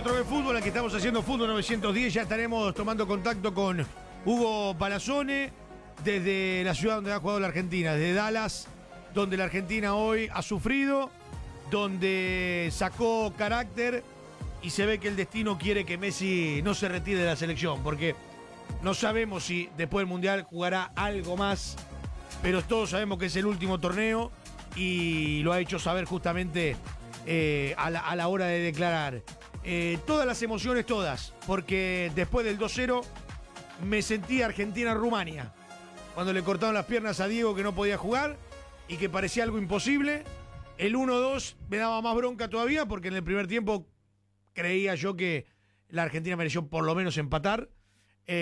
otra vez fútbol, aquí estamos haciendo Fútbol 910, ya estaremos tomando contacto con Hugo Palazone desde la ciudad donde ha jugado la Argentina, desde Dallas, donde la Argentina hoy ha sufrido, donde sacó carácter y se ve que el destino quiere que Messi no se retire de la selección, porque no sabemos si después del Mundial jugará algo más, pero todos sabemos que es el último torneo y lo ha hecho saber justamente a la hora de declarar. Todas las emociones, todas, porque después del 2-0 me sentí Argentina-Rumania, cuando le cortaron las piernas a Diego que no podía jugar y que parecía algo imposible. El 1-2 me daba más bronca todavía porque en el primer tiempo creía yo que la Argentina mereció por lo menos empatar. Y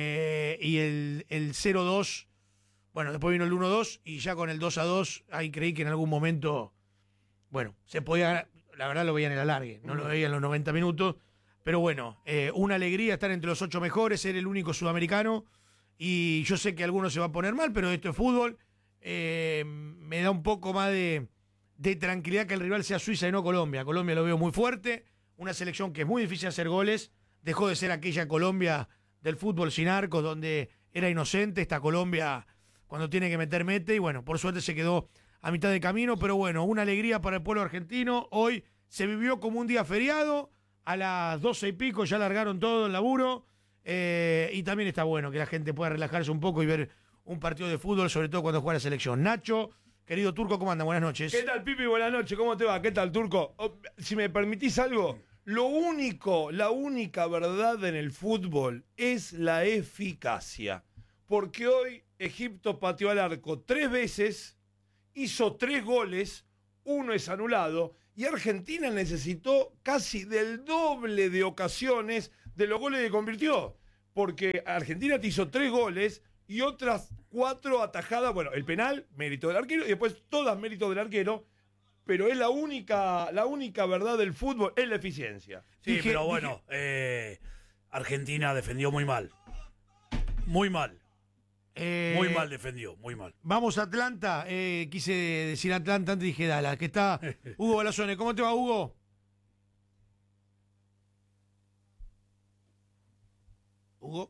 el 0-2, bueno, después vino el 1-2 y ya con el 2-2 ahí creí que en algún momento, bueno, se podía, la verdad lo veía en el alargue, no lo veía en los 90 minutos, pero bueno, una alegría estar entre los 8 mejores, ser el único sudamericano, y yo sé que algunos se va a poner mal, pero esto es fútbol. Me da un poco más de tranquilidad que el rival sea Suiza y no Colombia. Colombia lo veo muy fuerte, una selección que es muy difícil hacer goles, dejó de ser aquella Colombia del fútbol sin arcos, donde era inocente. Esta Colombia, cuando tiene que meter, mete, y bueno, por suerte se quedó a mitad de camino, pero bueno, una alegría para el pueblo argentino. Hoy se vivió como un día feriado, a las 12 y pico ya largaron todo el laburo, y también está bueno que la gente pueda relajarse un poco y ver un partido de fútbol, sobre todo cuando juega la selección. Nacho, querido Turco, ¿cómo anda? Buenas noches. ¿Qué tal, Pipi? Buenas noches, ¿cómo te va? ¿Qué tal, Turco? Si me permitís algo, la única verdad en el fútbol es la eficacia. Porque hoy Egipto pateó al arco 3 veces, hizo 3 goles, 1 es anulado, y Argentina necesitó casi del doble de ocasiones de los goles que convirtió. Porque Argentina te hizo 3 goles y otras 4 atajadas. Bueno, el penal, mérito del arquero, y después todas mérito del arquero. Pero es la única verdad del fútbol, es la eficiencia. Sí, pero bueno, Argentina defendió muy mal. Muy mal. Muy mal defendió, muy mal. Vamos a Atlanta, quise decir Atlanta, antes dije Dallas, que está Hugo Balazone. ¿Cómo te va, Hugo? Hugo.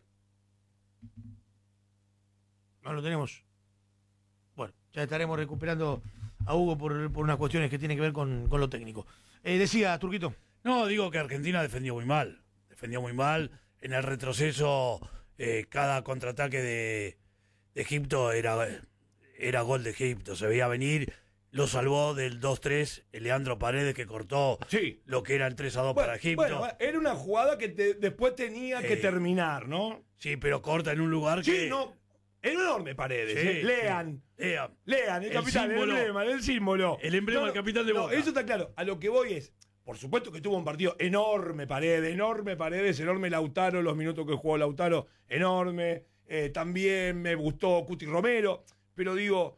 No lo tenemos. Bueno, ya estaremos recuperando a Hugo por unas cuestiones que tienen que ver con lo técnico. Decía, Turquito. No, digo que Argentina defendió muy mal. Defendió muy mal. En el retroceso, cada contraataque de Egipto era gol de Egipto. Se veía venir. Lo salvó del 2-3 el Leandro Paredes, que cortó lo que era el 3-2 para Egipto. Bueno, era una jugada que después tenía que terminar, ¿no? Sí, pero corta en un lugar que... Sí, no. Enorme Paredes. Sí, Lean, el capitán, símbolo, el símbolo. El emblema del capitán de Boca. Eso está claro. A lo que voy es, por supuesto que tuvo un partido enorme Paredes, enorme Lautaro, los minutos que jugó Lautaro, enorme. También me gustó Cuti Romero. Pero digo,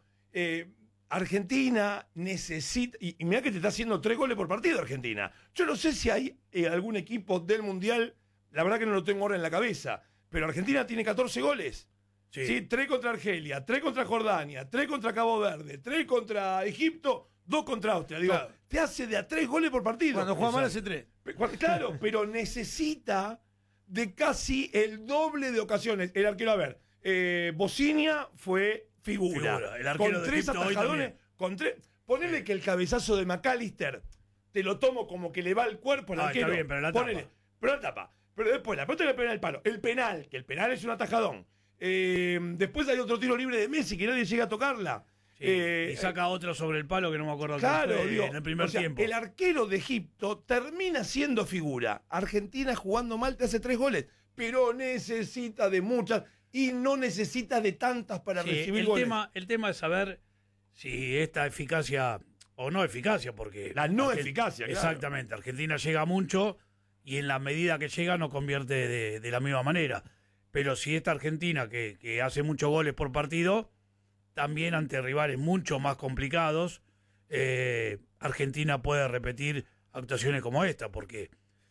Argentina necesita, y mirá que te está haciendo 3 goles por partido Argentina. Yo no sé si hay algún equipo del Mundial, la verdad que no lo tengo ahora en la cabeza, pero Argentina tiene 14 goles. Sí, 3 contra Argelia, 3 contra Jordania, 3 contra Cabo Verde, 3 contra Egipto, 2 contra Austria. Digo, claro, te hace de a 3 goles por partido. Cuando juega mal hace 3. Claro, pero necesita de casi el doble de ocasiones. El arquero, a ver, Bocinia fue figura. El arquero con de 3 Egipto atajadones, ponele que el cabezazo de McAllister te lo tomo como que le va al cuerpo al arquero. Está bien, pero la tapa. Pero la tapa. Pero después, la pelota le pega el palo. El penal, que el penal es un atajadón. Después hay otro tiro libre de Messi que nadie llega a tocarla. Sí, y saca otro sobre el palo que no me acuerdo. Claro, fue, en el primer tiempo. El arquero de Egipto termina siendo figura. Argentina jugando mal te hace 3 goles, pero necesita de muchas y no necesita de tantas para recibir goles. El tema es saber si esta eficacia o no eficacia, porque la no eficacia, claro. Exactamente, Argentina llega mucho y en la medida que llega no convierte de la misma manera. Pero si esta Argentina que hace muchos goles por partido, también ante rivales mucho más complicados, Argentina puede repetir actuaciones como esta, porque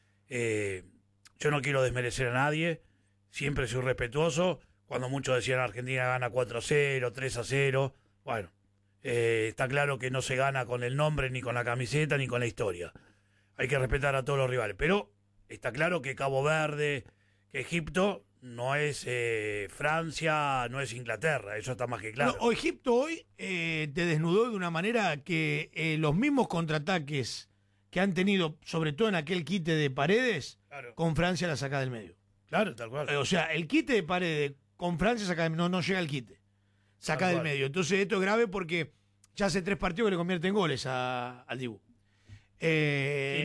yo no quiero desmerecer a nadie, siempre soy respetuoso. Cuando muchos decían Argentina gana 4-0, 3-0, bueno, está claro que no se gana con el nombre, ni con la camiseta, ni con la historia. Hay que respetar a todos los rivales, pero está claro que Cabo Verde, que Egipto no es Francia, no es Inglaterra, eso está más que claro. No, Egipto hoy te desnudó de una manera que los mismos contraataques que han tenido, sobre todo en aquel quite de Paredes, Claro. con Francia la saca del medio. Claro, tal cual. O sea, el quite de Paredes con Francia saca no llega al quite. Saca Tal del cual. medio. Entonces esto es grave porque ya hace 3 partidos que le convierten goles al Dibu. Y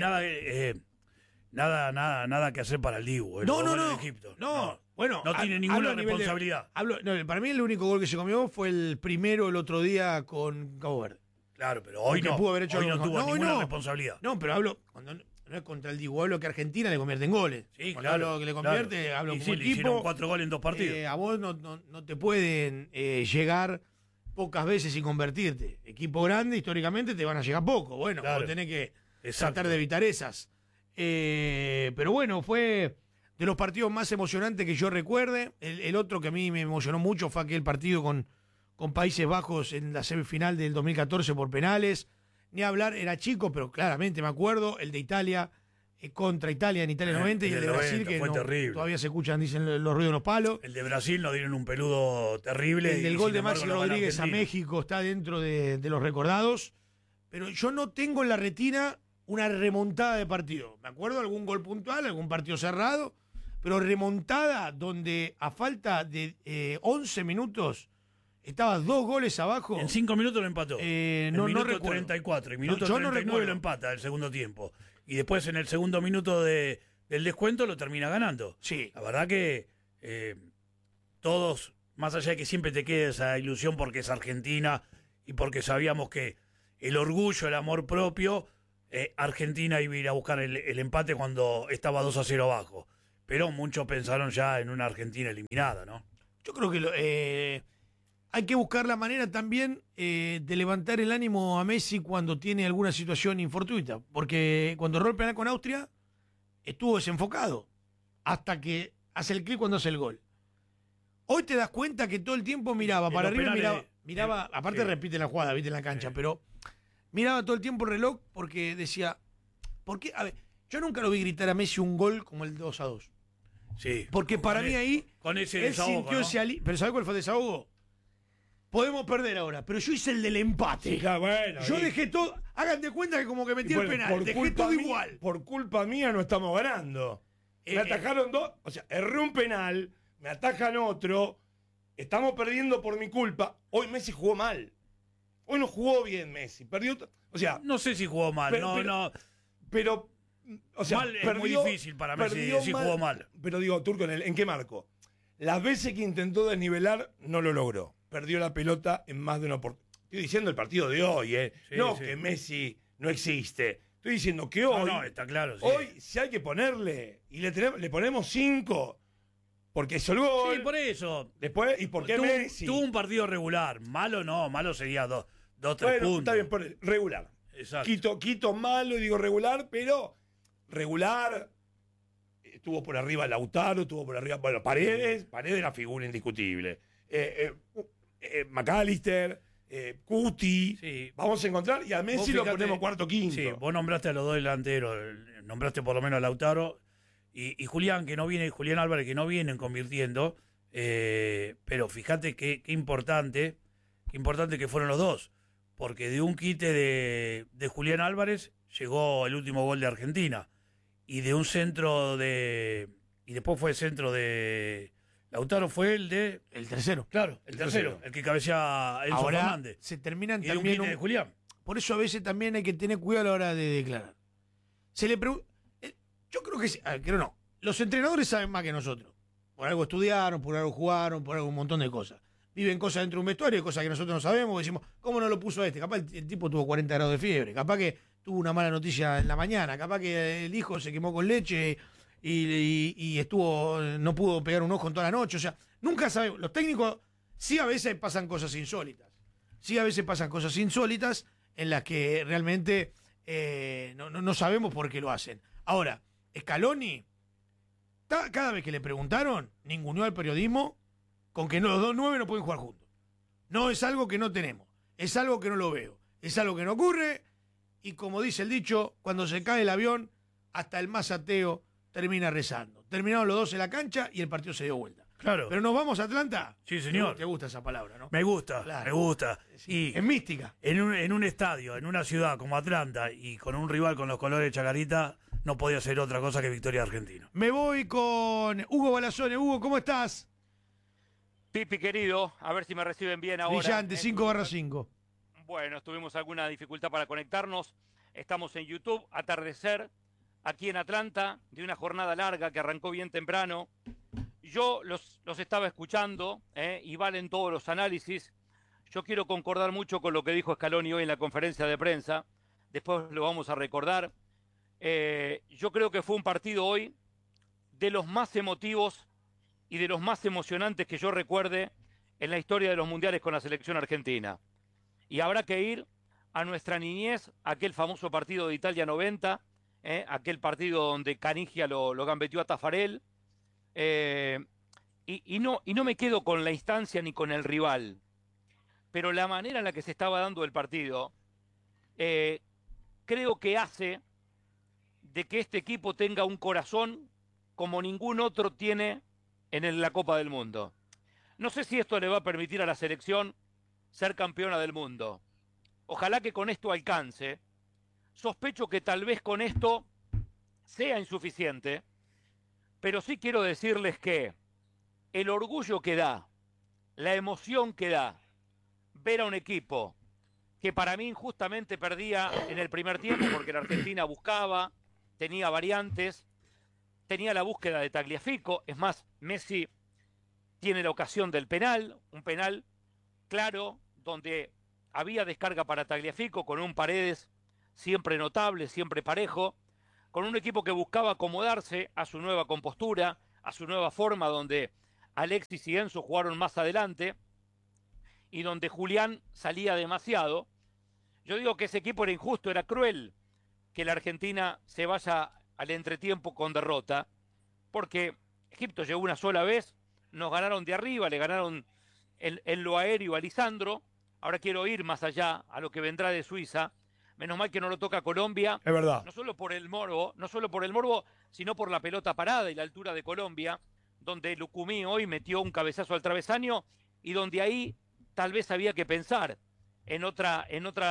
nada que hacer para el Dibu. No, los no, goles no. de Egipto. No, bueno, no tiene hablo ninguna a nivel de- responsabilidad. No, para mí el único gol que se comió fue el primero el otro día con Cabo Verde. Claro, pero hoy Porque no. pudo haber hecho Hoy algo no mejor. tuvo No, hoy ninguna no. responsabilidad. No, pero hablo, cuando no es contra el Dibu, hablo que Argentina le convierte en goles. Sí, Cuando claro. hablo que le convierte, claro. hablo Y como sí, le equipo. hicieron 4 goles en 2 partidos. A vos no te pueden llegar pocas veces sin convertirte. Equipo grande, históricamente, te van a llegar poco. Bueno, Claro. vos tenés que Exacto. tratar de evitar esas. Pero bueno, fue de los partidos más emocionantes que yo recuerde. El otro que a mí me emocionó mucho fue aquel partido con Países Bajos en la semifinal del 2014 por penales. Ni hablar, era chico, pero claramente me acuerdo. El de Italia contra Italia en Italia 90 y el el de del Brasil, 90, que fue terrible. todavía se escuchan, dicen los ruidos de los palos. El de Brasil nos dieron un peludo terrible. El del y, gol sin de embargo, Maxi lo gana Rodríguez a Argentina. México está dentro de los recordados. Pero yo no tengo en la retina una remontada de partido. Me acuerdo de algún gol puntual, algún partido cerrado, pero remontada donde a falta de 11 minutos estaba 2 goles abajo. En 5 minutos lo empató. No en minuto recuerdo. 34 y minuto yo no 39 recuerdo. lo empata el segundo tiempo. Y después en el segundo minuto del descuento lo termina ganando. Sí. La verdad que todos, más allá de que siempre te quede esa ilusión porque es Argentina y porque sabíamos que el orgullo, el amor propio, Argentina iba a ir a buscar el empate cuando estaba 2-0 abajo. Pero muchos pensaron ya en una Argentina eliminada, ¿no? Yo creo que hay que buscar la manera también de levantar el ánimo a Messi cuando tiene alguna situación infortuita. Porque cuando erró el penal con Austria, estuvo desenfocado. Hasta que hace el clic cuando hace el gol. Hoy te das cuenta que todo el tiempo miraba En para los arriba, penales, miraba aparte sí. repite la jugada, viste en la cancha, Sí. pero miraba todo el tiempo el reloj porque decía, ¿por qué? A ver, yo nunca lo vi gritar a Messi un gol como el 2-2. Sí. Porque para Con mí ahí con ese él desahogo, sintió ¿no? ese pero ¿sabes cuál fue el desahogo? Podemos perder ahora, pero yo hice el del empate. Bueno, Yo y- dejé todo, hagan de cuenta que como que metí el bueno, penal, dejé todo mía, igual. por culpa mía no estamos ganando. Me atajaron dos, o sea, erré un penal, me atajan otro, estamos perdiendo por mi culpa. Hoy Messi jugó mal. Hoy no jugó bien Messi, perdió, o sea, No sé si jugó mal, pero, o sea, Mal es muy difícil para Messi perdió decir jugó mal. Pero digo, Turco, ¿en qué marco? Las veces que intentó desnivelar, no lo logró. Perdió la pelota en más de una oportunidad. Estoy diciendo el partido de hoy, Sí, no sí. que Messi no existe. Estoy diciendo que hoy, No, está claro. Sí. hoy si hay que ponerle, y le ponemos 5, porque hizo el gol. Sí, por eso. Después, ¿y por qué tuvo, Messi? tuvo un partido regular. Malo no, malo sería 2, 3 Bueno, puntos. está bien, regular. Exacto. Quito malo y digo regular, pero regular. Estuvo por arriba Lautaro, estuvo por arriba. Bueno, Paredes era figura indiscutible. McAllister, Cuti. Sí. Vamos a encontrar y a Messi Vos lo fijate- ponemos cuarto, quinto. Sí, vos nombraste a los dos delanteros, nombraste por lo menos a Lautaro y Julián, Julián Álvarez, que no vienen convirtiendo, pero fíjate qué importante que fueron los dos, porque de un quite de Julián Álvarez llegó el último gol de Argentina, y de un centro y después fue el centro de Lautaro, fue el de... El tercero. Claro, el tercero, el que cabecea Enzo Ahora Fernández. se terminan Y de un también quite de Julián. Por eso a veces también hay que tener cuidado a la hora de declarar. Se le yo creo que creo no. Los entrenadores saben más que nosotros. Por algo estudiaron, por algo jugaron, por algo un montón de cosas. Viven cosas dentro de un vestuario, cosas que nosotros no sabemos. Decimos, ¿cómo no lo puso este? Capaz el tipo tuvo 40 grados de fiebre. Capaz que tuvo una mala noticia en la mañana. Capaz que el hijo se quemó con leche y no pudo pegar un ojo en toda la noche. O sea, nunca sabemos. Los técnicos sí a veces pasan cosas insólitas. Sí a veces pasan cosas insólitas en las que realmente no sabemos por qué lo hacen. Ahora, Scaloni, cada vez que le preguntaron, ninguneó al periodismo con que los dos 9 no pueden jugar juntos. No es algo que no tenemos, es algo que no lo veo, es algo que no ocurre y como dice el dicho, cuando se cae el avión, hasta el más ateo termina rezando. Terminaron los dos en la cancha y el partido se dio vuelta. Claro. Pero nos vamos a Atlanta. Sí, señor. Te gusta esa palabra, ¿no? Me gusta, Claro. me gusta. Sí, Y es mística. en un estadio, en una ciudad como Atlanta y con un rival con los colores de Chacarita, no podía ser otra cosa que victoria argentina. Me voy con Hugo Balazone. Hugo, ¿cómo estás? Pipi querido, a ver si me reciben bien ahora. Brillante, 5/5. Bueno, tuvimos alguna dificultad para conectarnos. Estamos en YouTube, atardecer, aquí en Atlanta, de una jornada larga que arrancó bien temprano. Yo los estaba escuchando y valen todos los análisis. Yo quiero concordar mucho con lo que dijo Scaloni hoy en la conferencia de prensa. Después lo vamos a recordar. Yo creo que fue un partido hoy de los más emotivos y de los más emocionantes que yo recuerde en la historia de los mundiales con la selección argentina. Y habrá que ir a nuestra niñez, aquel famoso partido de Italia 90, aquel partido donde Canigia lo gambeteó a Tafarel. Y no me quedo con la instancia ni con el rival, pero la manera en la que se estaba dando el partido, creo que hace de que este equipo tenga un corazón como ningún otro tiene en la Copa del Mundo. No sé si esto le va a permitir a la selección ser campeona del mundo. Ojalá que con esto alcance. Sospecho que tal vez con esto sea insuficiente, pero sí quiero decirles que el orgullo que da, la emoción que da ver a un equipo que para mí injustamente perdía en el primer tiempo porque la Argentina buscaba, tenía variantes, tenía la búsqueda de Tagliafico. Es más, Messi tiene la ocasión del penal, un penal claro, donde había descarga para Tagliafico, con un Paredes siempre notable, siempre parejo, con un equipo que buscaba acomodarse a su nueva compostura, a su nueva forma, donde Alexis y Enzo jugaron más adelante, y donde Julián salía demasiado. Yo digo que ese equipo era injusto, era cruel que la Argentina se vaya al entretiempo con derrota, porque Egipto llegó una sola vez, nos ganaron de arriba, le ganaron en lo aéreo a Lisandro. Ahora quiero ir más allá a lo que vendrá de Suiza. Menos mal que no lo toca Colombia. Es verdad. No solo por el morbo, sino por la pelota parada y la altura de Colombia, donde Lucumí hoy metió un cabezazo al travesaño y donde ahí tal vez había que pensar en otro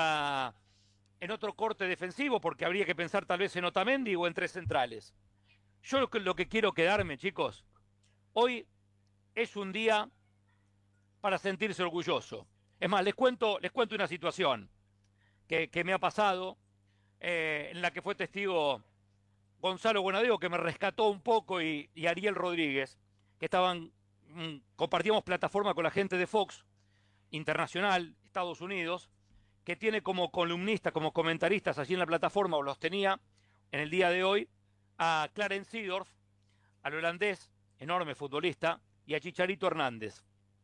corte defensivo, porque habría que pensar tal vez en Otamendi o en tres centrales. Yo lo que quiero quedarme, chicos, hoy es un día para sentirse orgulloso. Es más, les cuento una situación que me ha pasado, en la que fue testigo Gonzalo Bonadeo, que me rescató un poco, y Ariel Rodríguez, que compartíamos plataforma con la gente de Fox Internacional, Estados Unidos, que tiene como columnistas, como comentaristas allí en la plataforma, o los tenía en el día de hoy, a Clarence Seedorf, al holandés, enorme futbolista, y a Chicharito Hernández.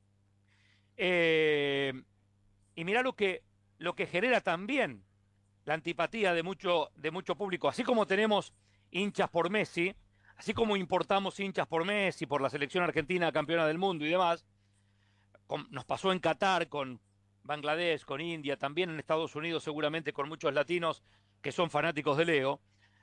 Y mirá lo que genera también la antipatía de mucho público. Así como tenemos hinchas por Messi, así como importamos hinchas por Messi, por la selección argentina campeona del mundo y demás, nos pasó en Qatar, con Bangladesh, con India, también en Estados Unidos seguramente con muchos latinos que son fanáticos de Leo.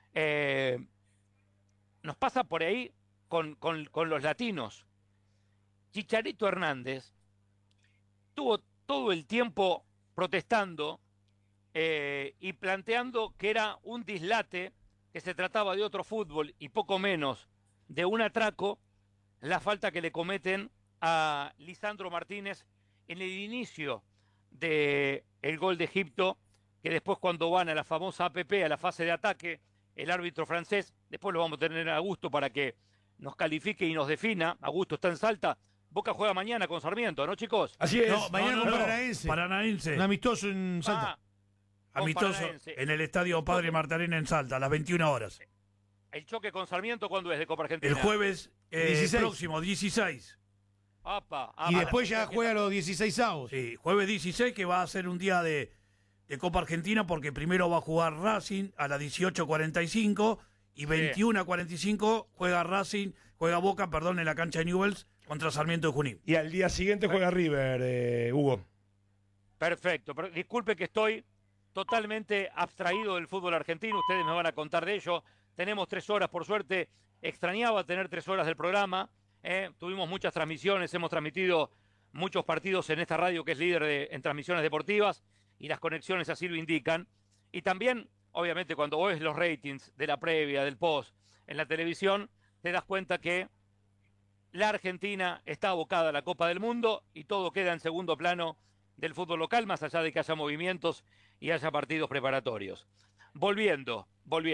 Nos pasa por ahí con los latinos. Chicharito Hernández tuvo todo el tiempo protestando y planteando que era un dislate, que se trataba de otro fútbol y poco menos de un atraco, la falta que le cometen a Lisandro Martínez en el inicio del gol de Egipto, que después, cuando van a la famosa APP, a la fase de ataque, el árbitro francés, después lo vamos a tener a Augusto para que nos califique y nos defina. Augusto está en Salta. Boca juega mañana con Sarmiento, ¿no, chicos? Así es. No, mañana con Paranaense. Paranaense. Un amistoso en Salta. Con Amistoso Paranaense. en el estadio Padre Martarena en Salta, a las 21 horas. El choque con Sarmiento, ¿cuándo es de Copa Argentina? El jueves 16. próximo, 16. Apa, Y después ya juega los 16avos. Sí, jueves 16, que va a ser un día de Copa Argentina, porque primero va a jugar Racing a las 18:45 y 21:45 juega Boca, en la cancha de Newell's contra Sarmiento de Junín. Y al día siguiente juega River, Hugo. Perfecto, pero disculpe que estoy totalmente abstraído del fútbol argentino, ustedes me van a contar de ello. Tenemos 3 horas, por suerte, extrañaba tener 3 horas del programa. Tuvimos muchas transmisiones, hemos transmitido muchos partidos en esta radio que es líder en transmisiones deportivas y las conexiones así lo indican. Y también, obviamente, cuando ves los ratings de la previa, del post en la televisión, te das cuenta que la Argentina está abocada a la Copa del Mundo y todo queda en segundo plano del fútbol local, más allá de que haya movimientos y haya partidos preparatorios. Volviendo.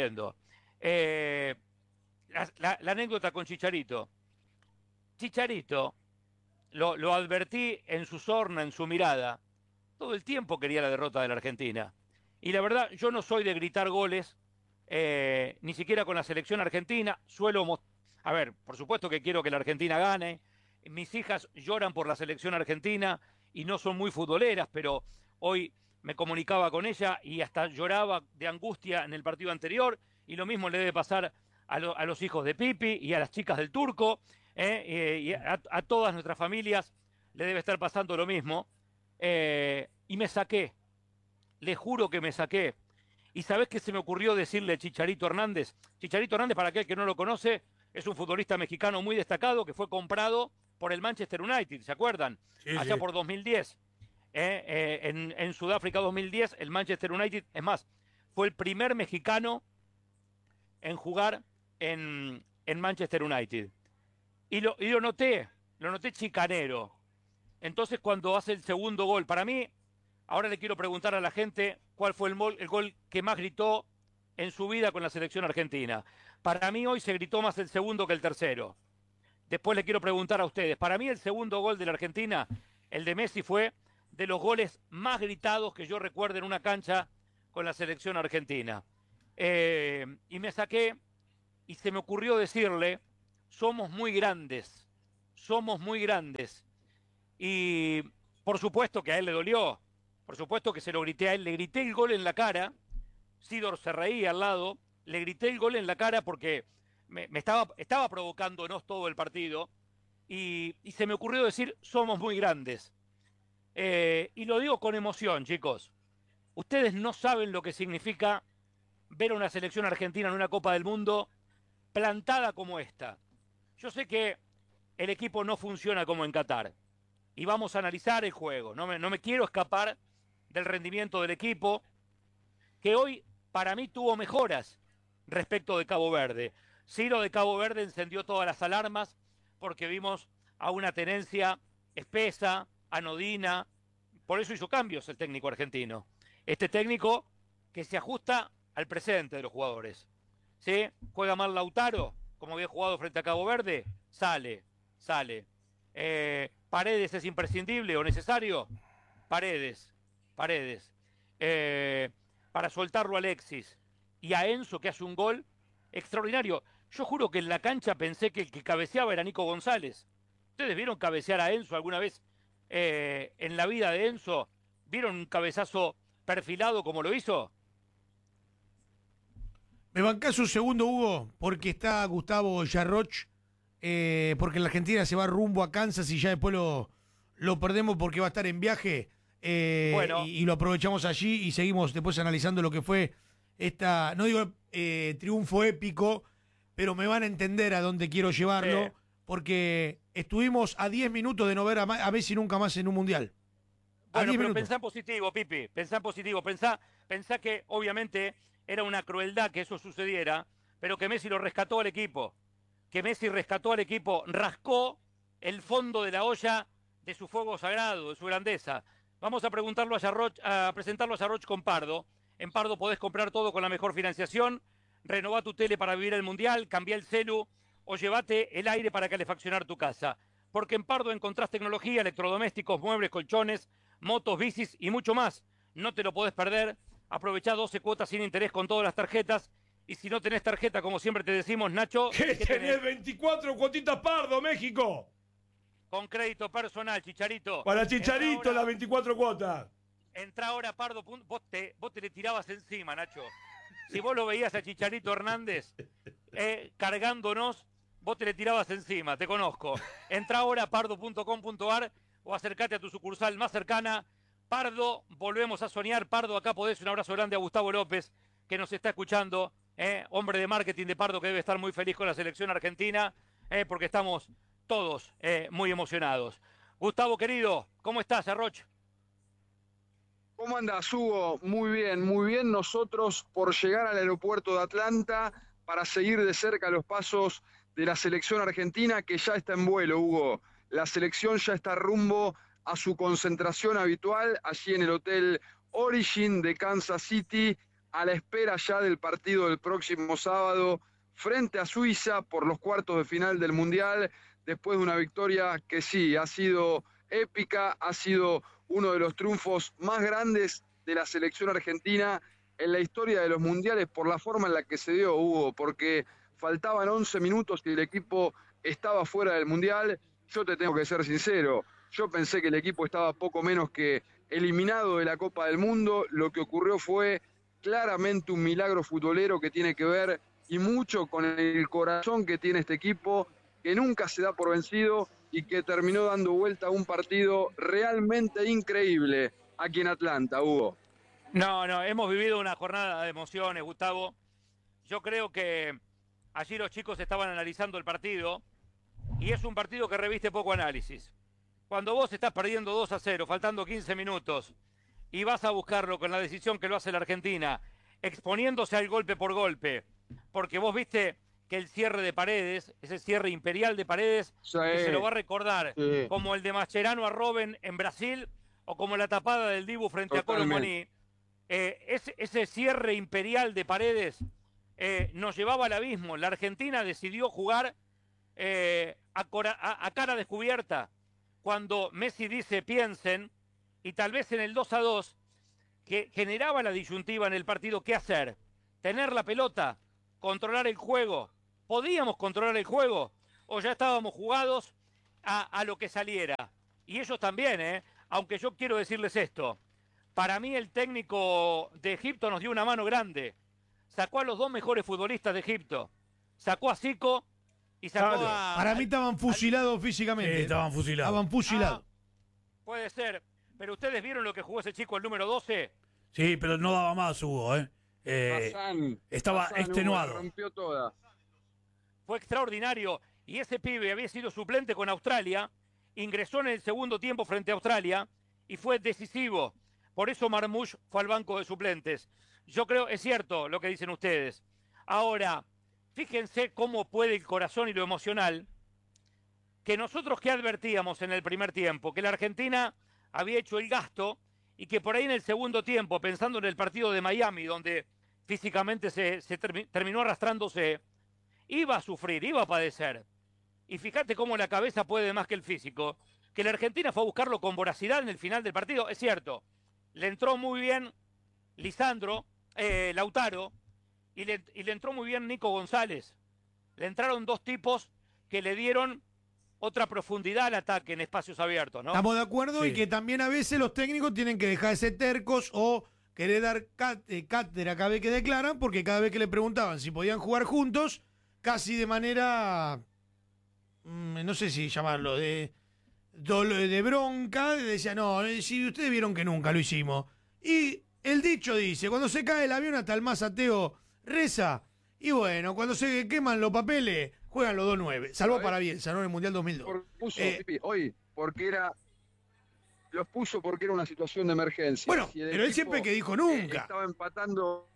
La anécdota con Chicharito. Chicharito, lo advertí en su sorna, en su mirada. Todo el tiempo quería la derrota de la Argentina. Y la verdad, yo no soy de gritar goles, ni siquiera con la selección argentina. A ver, por supuesto que quiero que la Argentina gane. Mis hijas lloran por la selección argentina y no son muy futboleras, pero hoy me comunicaba con ella y hasta lloraba de angustia en el partido anterior. Y lo mismo le debe pasar a los hijos de Pipi y a las chicas del Turco. Y a todas nuestras familias le debe estar pasando lo mismo. Y me saqué. Le juro que me saqué. ¿Y sabés qué se me ocurrió decirle a Chicharito Hernández? Chicharito Hernández, para aquel que no lo conoce, es un futbolista mexicano muy destacado que fue comprado por el Manchester United, ¿se acuerdan? Sí, Allá sí. por 2010. En Sudáfrica 2010, el Manchester United, es más, fue el primer mexicano en jugar en Manchester United. Y lo noté chicanero. Entonces cuando hace el segundo gol, para mí, ahora le quiero preguntar a la gente cuál fue el gol que más gritó en su vida con la selección argentina. Para mí hoy se gritó más el segundo que el tercero. Después le quiero preguntar a ustedes. Para mí el segundo gol de la Argentina, el de Messi, fue de los goles más gritados que yo recuerdo en una cancha con la selección argentina. Y me saqué y se me ocurrió decirle, somos muy grandes. Y por supuesto que a él le dolió. Por supuesto que se lo grité a él. Le grité el gol en la cara. Sidor se reía al lado. Le grité el gol en la cara porque me estaba provocándonos todo el partido. Y se me ocurrió decir, somos muy grandes. Y lo digo con emoción, chicos. Ustedes no saben lo que significa ver a una selección argentina en una Copa del Mundo plantada como esta. Yo sé que el equipo no funciona como en Qatar. Y vamos a analizar el juego. No me quiero escapar del rendimiento del equipo, que hoy para mí tuvo mejoras respecto de Cabo Verde. Ciro de Cabo Verde encendió todas las alarmas porque vimos a una tenencia espesa, anodina. Por eso hizo cambios el técnico argentino. Este técnico que se ajusta al presente de los jugadores. ¿Sí? Juega mal Lautaro, como había jugado frente a Cabo Verde, sale. Paredes es imprescindible o necesario. Paredes. Para soltarlo a Alexis y a Enzo, que hace un gol extraordinario. Yo juro que en la cancha pensé que el que cabeceaba era Nico González. ¿Ustedes vieron cabecear a Enzo alguna vez en la vida de Enzo? ¿Vieron un cabezazo perfilado como lo hizo? ¿Me bancás un segundo, Hugo? Porque está Gustavo Yarroch, porque la Argentina se va rumbo a Kansas y ya después lo perdemos porque va a estar en viaje. Bueno. Y lo aprovechamos allí y seguimos después analizando lo que fue no digo triunfo épico, pero me van a entender a dónde quiero llevarlo, porque estuvimos a 10 minutos de no ver a Messi nunca más en un mundial. Bueno, pero pensá en positivo, Pipi, pensá en positivo, pensá que obviamente era una crueldad que eso sucediera, pero que Messi lo rescató al equipo, rascó el fondo de la olla de su fuego sagrado, de su grandeza. Vamos a presentarlo a Yarroch con Pardo. En Pardo podés comprar todo con la mejor financiación, renová tu tele para vivir el mundial, cambiá el celu o llevate el aire para calefaccionar tu casa. Porque en Pardo encontrás tecnología, electrodomésticos, muebles, colchones, motos, bicis y mucho más. No te lo podés perder. Aprovechá 12 cuotas sin interés con todas las tarjetas. Y si no tenés tarjeta, como siempre te decimos, Nacho... ¿Qué tenés? 24 cuotitas Pardo, México. Con crédito personal, Chicharito. Para Chicharito las 24 cuotas. Entrá ahora a Pardo. Vos te le tirabas encima, Nacho. Si vos lo veías a Chicharito Hernández cargándonos, vos te le tirabas encima, te conozco. Entrá ahora a pardo.com.ar o acércate a tu sucursal más cercana. Pardo, volvemos a soñar. Pardo, acá podés. Un abrazo grande a Gustavo López, que nos está escuchando. hombre de marketing de Pardo, que debe estar muy feliz con la selección argentina, porque estamos todos muy emocionados. Gustavo, querido, ¿cómo estás, Arroch? ¿Cómo andas, Hugo? Muy bien, muy bien. Nosotros por llegar al aeropuerto de Atlanta para seguir de cerca los pasos de la selección argentina, que ya está en vuelo, Hugo. La selección ya está rumbo a su concentración habitual allí en el Hotel Origin de Kansas City, a la espera ya del partido del próximo sábado frente a Suiza por los cuartos de final del Mundial, después de una victoria que sí, ha sido épica, ha sido uno de los triunfos más grandes de la selección argentina en la historia de los mundiales por la forma en la que se dio, Hugo, porque faltaban 11 minutos y el equipo estaba fuera del mundial. Yo te tengo que ser sincero, yo pensé que el equipo estaba poco menos que eliminado de la Copa del Mundo. Lo que ocurrió fue claramente un milagro futbolero que tiene que ver y mucho con el corazón que tiene este equipo, que nunca se da por vencido y que terminó dando vuelta a un partido realmente increíble aquí en Atlanta, Hugo. No, hemos vivido una jornada de emociones, Gustavo. Yo creo que allí los chicos estaban analizando el partido y es un partido que reviste poco análisis. Cuando vos estás perdiendo 2-0, faltando 15 minutos, y vas a buscarlo con la decisión que lo hace la Argentina, exponiéndose al golpe por golpe, porque vos viste que el cierre de Paredes, ese cierre imperial de Paredes, Sí. que se lo va a recordar Sí. como el de Mascherano a Robben en Brasil o como la tapada del Dibu frente Totalmente. a Colomani. Ese cierre imperial de Paredes nos llevaba al abismo. La Argentina decidió jugar a cara descubierta. Cuando Messi dice piensen, y tal vez en el 2-2, que generaba la disyuntiva en el partido, ¿qué hacer? Tener la pelota, controlar el juego. ¿Podíamos controlar el juego? ¿O ya estábamos jugados a lo que saliera? Y ellos también, aunque yo quiero decirles esto. Para mí el técnico de Egipto nos dio una mano grande. Sacó a los dos mejores futbolistas de Egipto. Sacó a Zico y sacó Claro. a... Para mí estaban fusilados físicamente. Sí, estaban fusilados. Estaban fusilados. Puede ser. Pero ¿ustedes vieron lo que jugó ese chico, el número 12? Sí, pero no daba más, Hugo, estaba Hugo, extenuado. la rompió toda. Fue extraordinario. Y ese pibe había sido suplente con Australia, ingresó en el segundo tiempo frente a Australia y fue decisivo. Por eso Marmoush fue al banco de suplentes. Yo creo, es cierto lo que dicen ustedes. Ahora, fíjense cómo puede el corazón y lo emocional, que nosotros que advertíamos en el primer tiempo, que la Argentina había hecho el gasto y que por ahí en el segundo tiempo, pensando en el partido de Miami, donde físicamente se terminó arrastrándose, iba a sufrir, iba a padecer. Y fíjate cómo la cabeza puede más que el físico, que la Argentina fue a buscarlo con voracidad en el final del partido. Es cierto, le entró muy bien Lisandro, Lautaro, y le entró muy bien Nico González. Le entraron dos tipos que le dieron otra profundidad al ataque en espacios abiertos, ¿no? Estamos de acuerdo Sí. y que también a veces los técnicos tienen que dejar de ser tercos o querer dar cátedra cada vez que declaran, porque cada vez que le preguntaban si podían jugar juntos, casi de manera, no sé si llamarlo, de bronca, decía, no, si ustedes vieron que nunca lo hicimos. Y el dicho dice, cuando se cae el avión hasta el más ateo reza, y bueno, cuando se queman los papeles, juegan los 2-9. Salvo ¿Sabés? para Bielsa, ¿no? En el Mundial 2002. Los puso porque era una situación de emergencia. Bueno, Si el pero él equipo, siempre que dijo nunca. estaba empatando.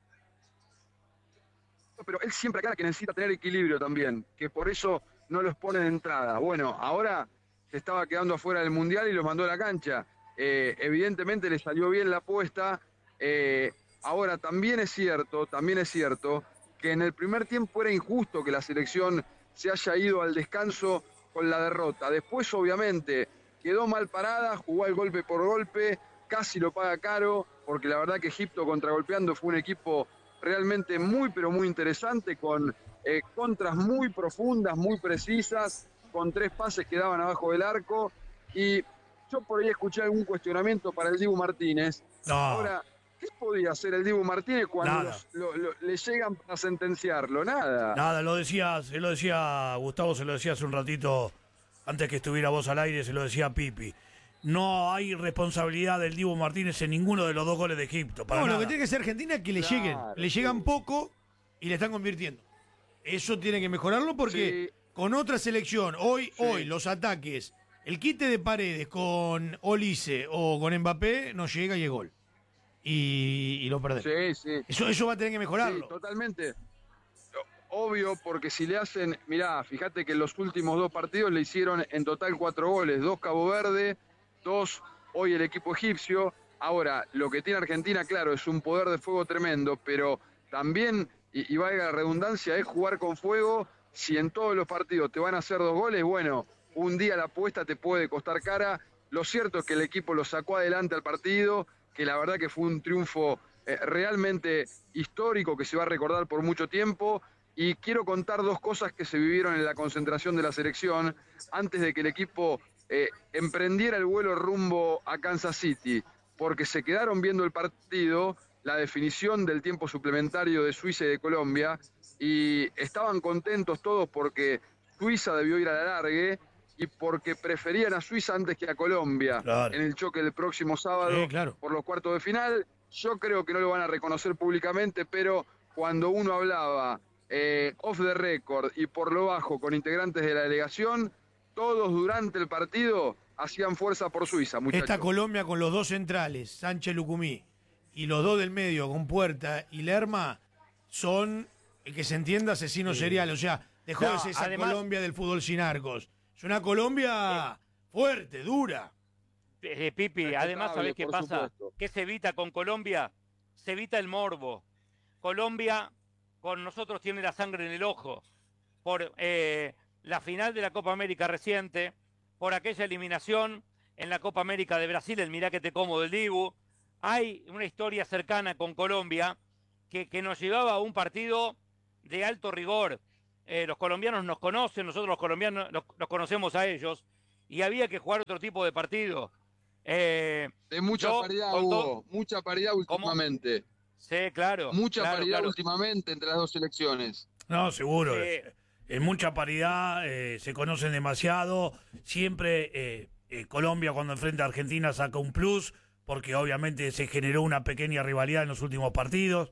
Pero él siempre aclara que necesita tener equilibrio también, que por eso no los pone de entrada. Bueno, ahora se estaba quedando afuera del Mundial y los mandó a la cancha. Evidentemente le salió bien la apuesta. Ahora también es cierto que en el primer tiempo era injusto que la selección se haya ido al descanso con la derrota. Después, obviamente, quedó mal parada, jugó al golpe por golpe, casi lo paga caro, porque la verdad que Egipto contragolpeando fue un equipo realmente muy, pero muy interesante, con contras muy profundas, muy precisas, con 3 pases que daban abajo del arco. Y yo por ahí escuché algún cuestionamiento para el Dibu Martínez. No. Ahora, ¿qué podía hacer el Dibu Martínez cuando Nada. le llegan a sentenciarlo? Nada. Nada, se lo decía Gustavo, se lo decía hace un ratito, antes que estuviera vos al aire, se lo decía Pipi. No hay responsabilidad del Dibu Martínez en ninguno de los 2 goles de Egipto. Para No, nada. lo que tiene que ser Argentina es que le Claro, lleguen. Le llegan sí. poco y le están convirtiendo. Eso tiene que mejorarlo porque con otra selección, hoy los ataques, el quite de Paredes con Olise o con Mbappé no llega y es gol. Y lo perdemos. Sí. Eso va a tener que mejorarlo. Sí, totalmente. Obvio, porque si le hacen, mirá, fíjate que en los últimos 2 partidos le hicieron en total 4 goles, 2 Cabo Verde, 2 hoy el equipo egipcio. Ahora, lo que tiene Argentina, claro, es un poder de fuego tremendo, pero también, y valga la redundancia, es jugar con fuego. Si en todos los partidos te van a hacer 2 goles, bueno, un día la apuesta te puede costar cara. Lo cierto es que el equipo lo sacó adelante al partido, que la verdad que fue un triunfo realmente histórico que se va a recordar por mucho tiempo. Y quiero contar 2 cosas que se vivieron en la concentración de la selección antes de que el equipo emprendiera el vuelo rumbo a Kansas City, porque se quedaron viendo el partido, la definición del tiempo suplementario de Suiza y de Colombia, y estaban contentos todos porque Suiza debió ir a la largue y porque preferían a Suiza antes que a Colombia en el choque del próximo sábado por los cuartos de final. Yo creo que no lo van a reconocer públicamente, pero cuando uno hablaba off the record y por lo bajo con integrantes de la delegación, todos durante el partido hacían fuerza por Suiza, muchachos. Esta Colombia con los 2 centrales, Sánchez Lucumí, y los 2 del medio con Puerta y Lerma, son, el que se entienda, asesinos seriales. O sea, dejó de ser esa además, Colombia del fútbol sin arcos. Es una Colombia fuerte, dura. Pipi, además, ¿sabés qué pasa? Supuesto. ¿Qué se evita con Colombia? Se evita el morbo. Colombia con nosotros tiene la sangre en el ojo por la final de la Copa América reciente, por aquella eliminación en la Copa América de Brasil, el mirá que te como del Dibu. Hay una historia cercana con Colombia que nos llevaba a un partido de alto rigor. Los colombianos nos conocen, nosotros los colombianos los conocemos a ellos, y había que jugar otro tipo de partido. De mucha paridad hubo, mucha paridad últimamente. ¿Cómo? Sí, claro. Mucha paridad últimamente entre las 2 selecciones. No, seguro. En mucha paridad, se conocen demasiado. Siempre Colombia cuando enfrenta a Argentina saca un plus, porque obviamente se generó una pequeña rivalidad en los últimos partidos.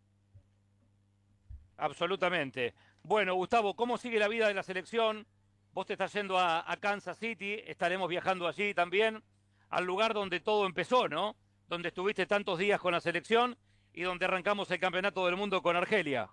Absolutamente. Bueno, Gustavo, ¿cómo sigue la vida de la selección? Vos te estás yendo a Kansas City, estaremos viajando allí también, al lugar donde todo empezó, ¿no? Donde estuviste tantos días con la selección y donde arrancamos el campeonato del mundo con Argelia.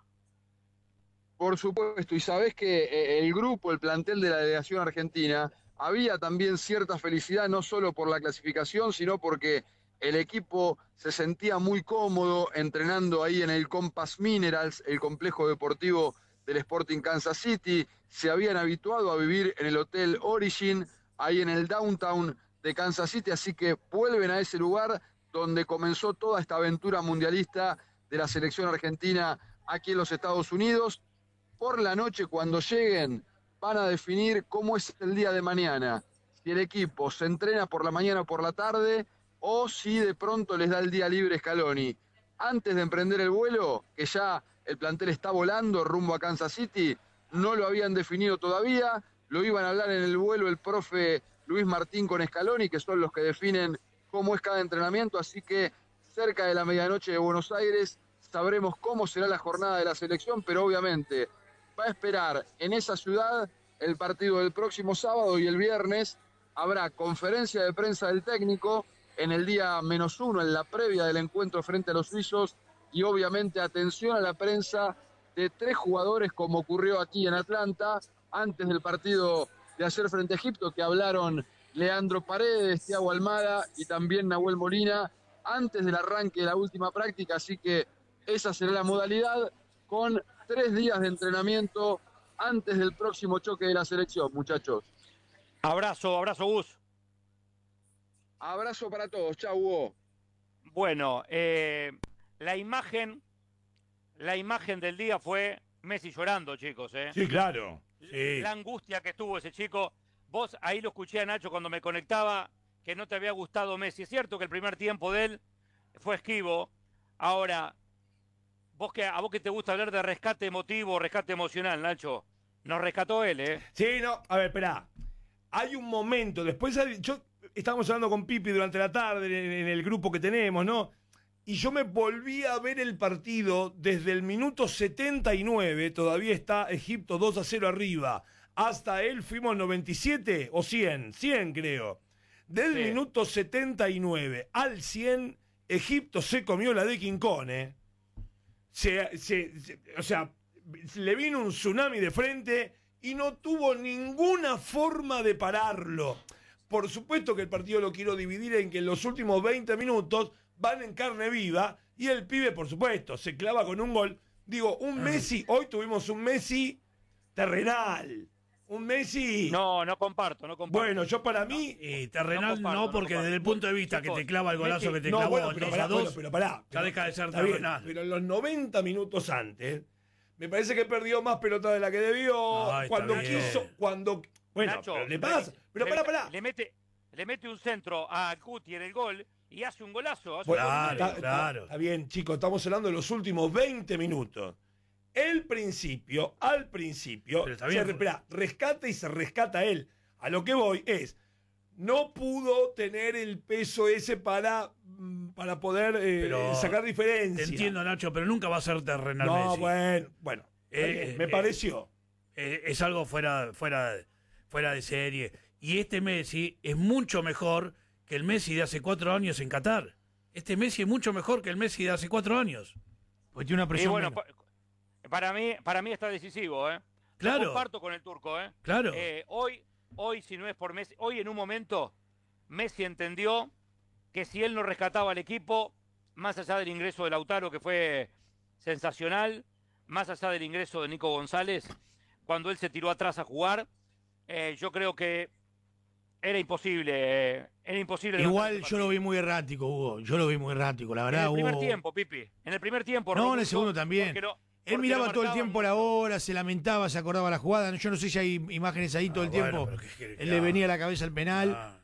Por supuesto, y sabés que el grupo, el plantel de la delegación argentina, había también cierta felicidad, no solo por la clasificación, sino porque el equipo se sentía muy cómodo entrenando ahí en el Compass Minerals, el complejo deportivo del Sporting Kansas City. Se habían habituado a vivir en el Hotel Origin, ahí en el downtown de Kansas City, así que vuelven a ese lugar donde comenzó toda esta aventura mundialista de la selección argentina aquí en los Estados Unidos. Por la noche, cuando lleguen, van a definir cómo es el día de mañana. Si el equipo se entrena por la mañana o por la tarde, o si de pronto les da el día libre Scaloni. Antes de emprender el vuelo, que ya el plantel está volando rumbo a Kansas City, no lo habían definido todavía, lo iban a hablar en el vuelo el profe Luis Martín con Scaloni, que son los que definen cómo es cada entrenamiento, así que cerca de la medianoche de Buenos Aires sabremos cómo será la jornada de la selección, pero obviamente va a esperar en esa ciudad el partido del próximo sábado, y el viernes habrá conferencia de prensa del técnico en el día -1, en la previa del encuentro frente a los suizos, y obviamente atención a la prensa de 3 jugadores, como ocurrió aquí en Atlanta, antes del partido de ayer frente a Egipto, que hablaron Leandro Paredes, Thiago Almada y también Nahuel Molina, antes del arranque de la última práctica, así que esa será la modalidad, con 3 días de entrenamiento antes del próximo choque de la selección, muchachos. Abrazo, Gus. Abrazo para todos, chau, Hugo. Bueno, la imagen del día fue Messi llorando, chicos. Sí, claro. Sí. La angustia que tuvo ese chico. Vos ahí lo escuché a Nacho cuando me conectaba, que no te había gustado Messi. Es cierto que el primer tiempo de él fue esquivo. Ahora, a vos que te gusta hablar de rescate emotivo, rescate emocional, Nacho, nos rescató él, ¿eh? Sí, no, a ver, esperá. Hay un momento, después estábamos hablando con Pipi durante la tarde en el grupo que tenemos, ¿no? y yo me volví a ver el partido desde el minuto 79, todavía está Egipto 2-0 arriba, hasta él fuimos 97 o 100 creo. Del minuto 79 al 100, Egipto se comió la de King Kong, o sea, le vino un tsunami de frente y no tuvo ninguna forma de pararlo. Por supuesto que el partido lo quiero dividir en que en los últimos 20 minutos van en carne viva y el pibe, por supuesto, se clava con un gol. Digo, un Messi, hoy tuvimos un Messi terrenal. Un Messi... No comparto. Bueno, yo para mí... Y terrenal no, porque desde el punto de vista que te clava el golazo que te clavó bueno, en 2-2, pero pará, ya deja de ser está bien, terrenal. pero en los 90 minutos antes, me parece que perdió más pelota de la que debió. Ay, cuando está bien. quiso, cuando... Bueno, Nacho, pero le pasa. Pero pará. Le mete un centro a Cuti en el gol y hace un golazo. Bueno, Claro. Está bien, chicos, estamos hablando de los últimos 20 minutos. Al principio, Pero está bien. rescata y se rescata él. A lo que voy es, no pudo tener el peso ese para poder sacar diferencia. Te entiendo, Nacho, pero nunca va a ser terrenal No, Messi. bueno, me pareció. Es algo fuera de serie. Y este Messi es mucho mejor que el Messi de hace 4 años en Qatar. Este Messi es mucho mejor que el Messi de hace 4 años. Pues tiene una Y presión bueno, menos. para mí está decisivo, Claro. Yo comparto con el turco, Claro. Hoy, si no es por Messi, hoy en un momento, Messi entendió que si él no rescataba al equipo, más allá del ingreso de Lautaro, que fue sensacional, más allá del ingreso de Nico González, cuando él se tiró atrás a jugar, yo creo que era imposible. Igual yo lo vi muy errático, Hugo. Yo lo vi muy errático, la verdad. En el primer Hugo. tiempo, Pipi. En el primer tiempo. No, en el Robusto, segundo también. Él porque miraba lo todo el marcaban tiempo la hora, se lamentaba, se acordaba la jugada. Yo no sé si hay imágenes ahí todo el Bueno, tiempo. pero ¿qué quiere que Él le haga? venía a la cabeza el penal.